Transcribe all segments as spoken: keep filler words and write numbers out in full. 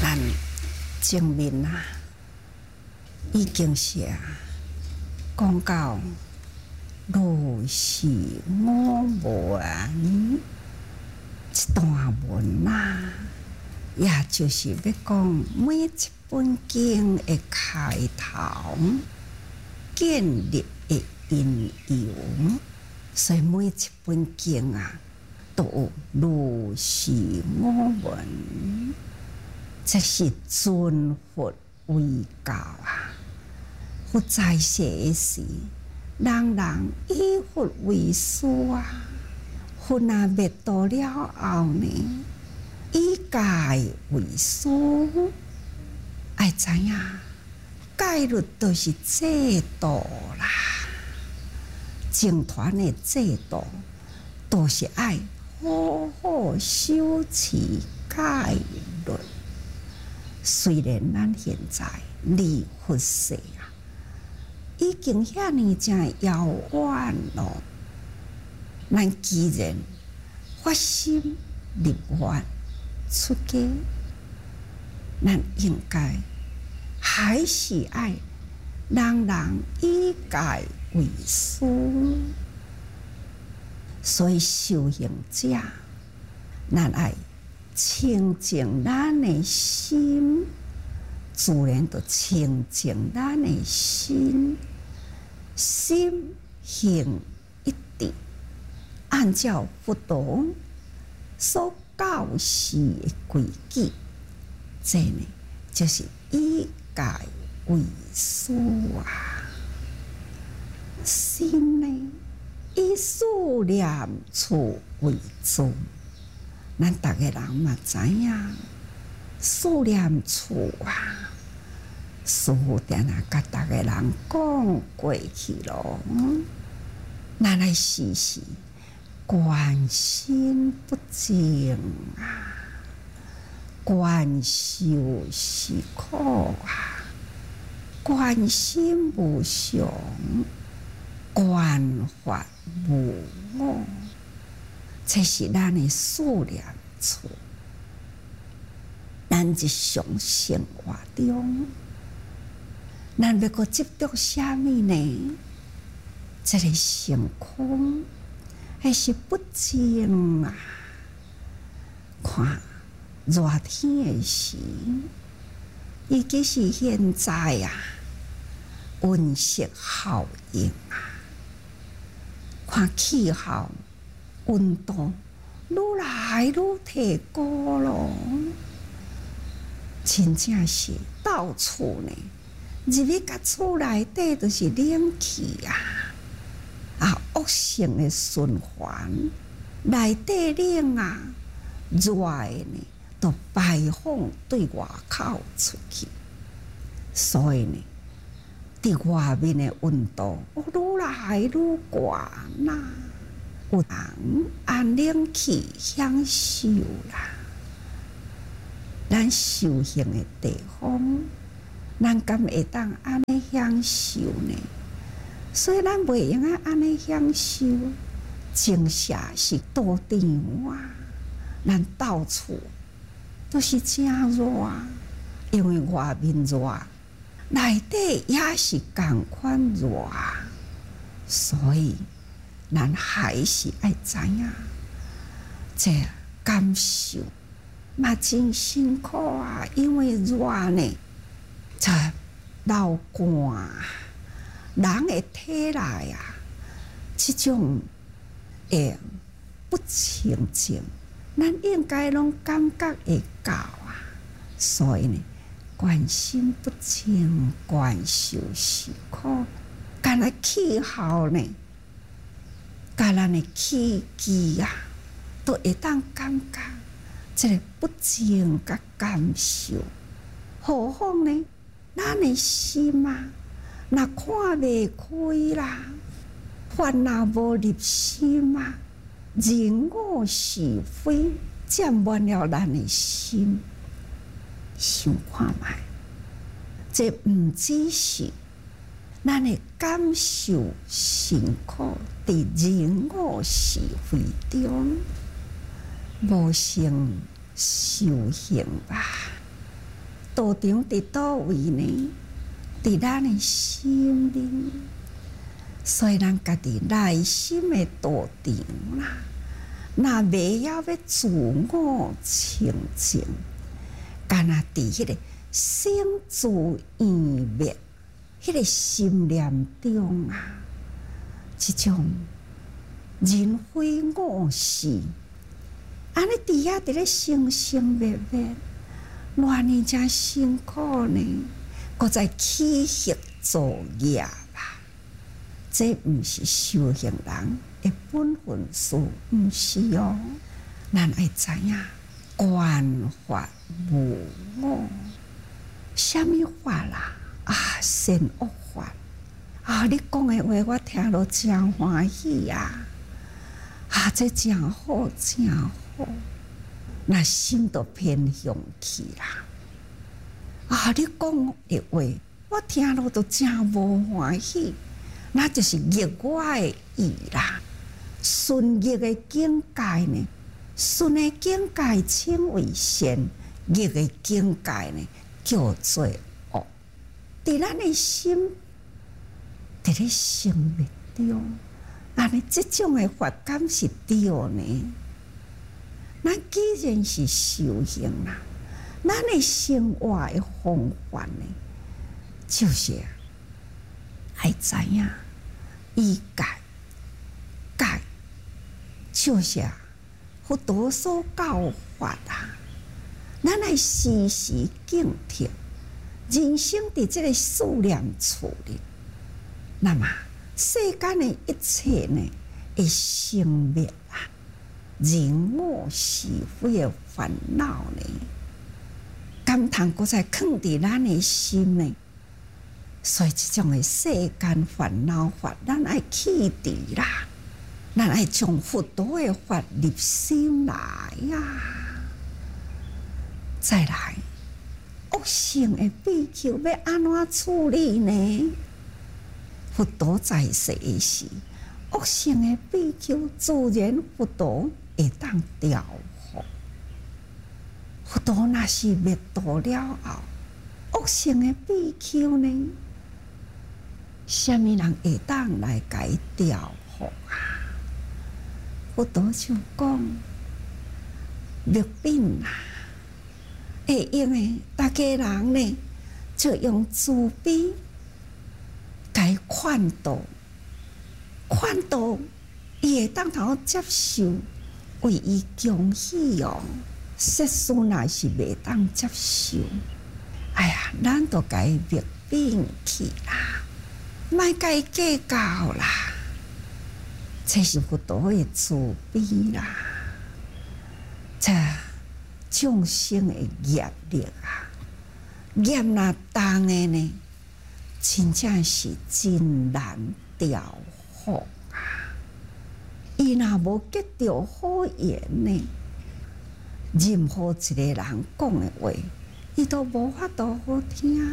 咱前面啊，已经是啊讲到如是我闻一段文啊，也就是要讲每一本经的开头建立的因由，所以每一本经啊都有如是我闻，这是尊佛为教啊。佛在世时，人人以佛为师啊。佛若灭度了后呢，以戒为师。爱知影，戒律都是制度啦。僧团的制度，都是爱好好修持戒律。虽然咱现在离佛世啊，已经遐尼正遥远咯，咱既然发心立愿出家，咱应该还是爱人人以戒为师。所以修行者，咱爱清净咱的心，自然就清净咱的心，心行一致，按照佛陀所教示的规矩，这呢就是以戒为师啊。心呢，以思念处为重。咱逐个人嘛知影，思念处啊，师父定定甲逐个人讲过去咯。咱来时时观心不净啊，观修是苦啊，观心无常，观法无我。这是咱的思念处。咱日常生活中，咱要阁执着啥物呢？这个成空还是不净啊？看热天的时，尤其是现在啊，温室效应啊，看气候。温度愈来愈提高咯，真正是到处呢，入去甲厝内底都是冷气啊，啊，恶性的循环，内底冷啊，热的呢，都排放对外口出去，所以呢，伫外面的温度愈来愈悬呐。有人按冷气享受啦，咱修行的地方，咱敢会当安尼享受呢？所以咱袂用啊安尼享受，真正是倒电啊！咱到处都是真热啊，因为外面热，内底也是同款热啊，所以。咱还是爱知影，这感受嘛真辛苦啊！因为热呢，这流汗，人的体内啊，这种诶不清净，咱应该拢感觉会到啊。所以呢，观心不净，观修是苦。干那气候呢？甲咱的气机啊，都会当感觉这个不净甲感受。何况呢，咱的心啊，若看袂开啦，烦恼无入心啊，人我是非占满了咱的心。想看卖，这毋只是。咱的感受辛苦，伫人我是非中，无成修行吧？ 道场伫倒位呢？伫咱的心灵，所以咱家己内心的道场啦。若未晓要自我清净，干那伫迄个生自圆灭迄个心念中啊，即种人非我是，安尼伫遐伫咧生生灭灭，偌尼真辛苦呢，搁再起行作业吧。这毋是修行人的本分事，毋是哦。咱爱知影，观法无我，什么法啦？啊，善恶法啊！你讲的话，我听落真欢喜啊！啊，这真好，真好。那心都偏向去啦。啊，你讲的话，我听落都真无欢喜。那就是逆我的意啦。顺逆的境界呢？顺的境界称为善，逆的境界呢叫做恶。伫咱的心，伫咧生灭中，安尼即种的法感是对呢？咱既然是修行啦，咱的生活的方法呢，就是爱知影依戒，戒就是佛陀所教法啊。咱爱时时警惕，人生伫这个思念处理，那么世间的一切呢，会生灭啊，人我是非的烦恼呢，甘通搁再藏伫咱的心呢？所以这种的世间烦恼法，咱爱弃除啦，咱爱将佛陀的法入心来啊。再来，恶性的比丘要安怎处理呢？佛陀在世时，恶性的比丘自然佛陀会当调伏。佛陀若是灭度了后，恶性的比丘呢？什么人会当来甲伊调伏啊？佛陀就讲，灭品啊，会用的大家人呢，就用慈悲甲伊劝导，劝导伊会当头接受，为伊恭喜哦。世事若是袂当接受，哎呀，咱都甲伊灭品去啦。莫甲伊计较啦，这是佛陀的慈悲啦。这众生的业力啊，业若重的呢，真正是真难调伏啊。伊若无结着好缘呢，任何一个人讲的话，伊都无法度好听。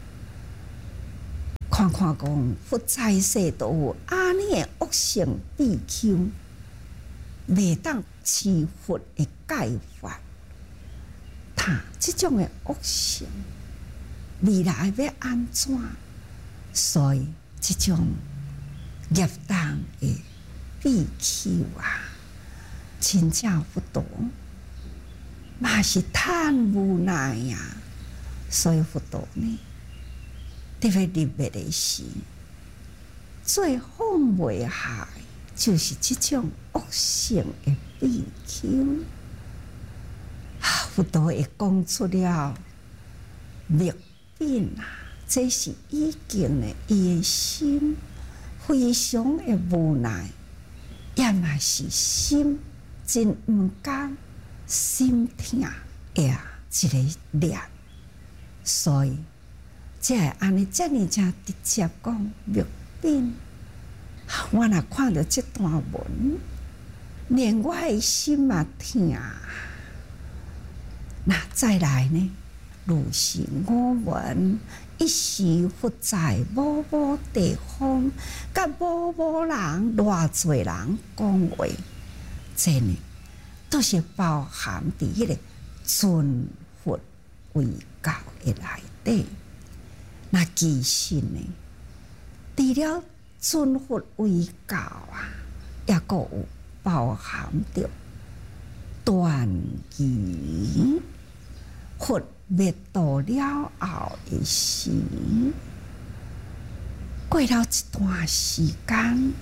看看讲，佛在世都有安尼的恶性比丘，袂当持佛的戒法。他这种的恶性，未来要安怎？所以这种业重的比丘啊，真正佛陀嘛是叹无奈呀。所以佛陀呢，特别入灭的时，最放袂下就是这种恶性的比丘。啊，佛陀会讲出了灭品啊，这是已经呢，伊的心非常的无奈，也嘛是心真毋甘，心痛呀，一个念，所以。才会安尼遮尔正直接讲灭品。我若看到这段文，连我的心嘛痛。那再来呢？如是我闻，一时佛在某某地方，甲某某人偌侪人讲话，这呢都是包含伫迄个尊佛为教。 的内底，那其实呢，除了尊佛为教啊，也个有包含着断疑。佛灭度了后的时，过了一段时间，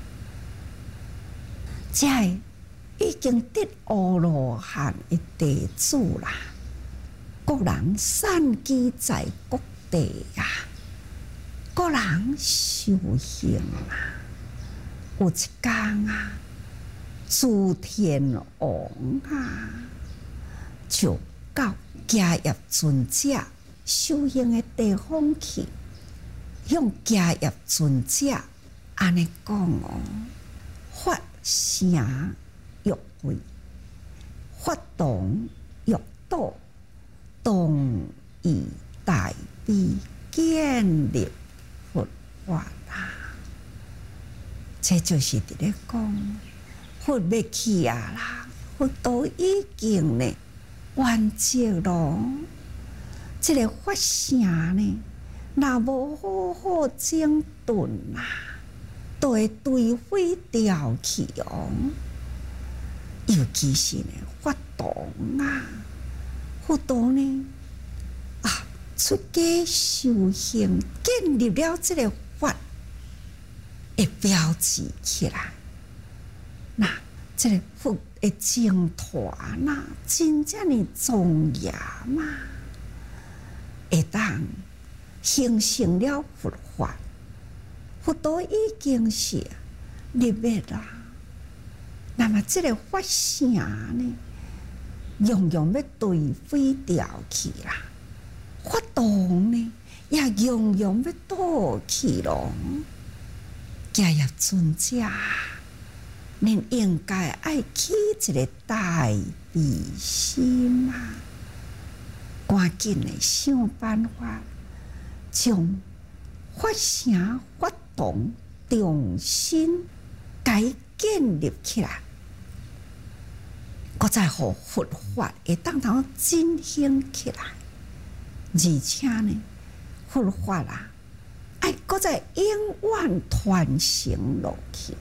这已經得阿羅漢的弟子啦，各人散居在各地啊，各人修行啊。有一天啊，諸天王啊，就到迦葉尊者修行的地方去，向迦葉尊者安尼講哦，發聲欲為，發動欲道，動以大悲建立佛法啦。這就是伫咧講，佛要去啊啦，佛都已經呢完結咯。這個發聲呢，若無好好整頓啦，都會頹廢掉去哦。尤其是呢，法動啊，佛道呢啊，出家修行，建立了這個法的標誌起來，那這個佛的淨團啊，真正的莊嚴嘛，會當形成了佛法，佛道已經是立滅啦。那麼這個法聲呢，樣樣要頹廢掉去啦，法動呢，也樣樣要倒去咯。迦葉尊者，恁應該愛起一個大悲心啊，趕緊的想辦法，將法聲法動重新改建立起來，擱再互佛法會當當進行起來，而且呢，佛法啊，愛擱再永遠傳承落去。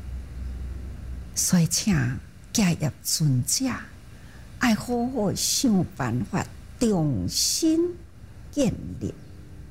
所以請迦葉尊者愛好好想辦法重新建立